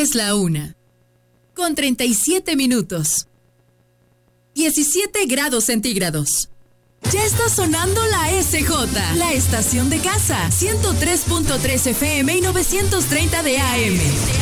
Es la 1:37. 17 grados centígrados. Ya está sonando la SJ, la estación de casa, 103.3 FM y 930 de AM.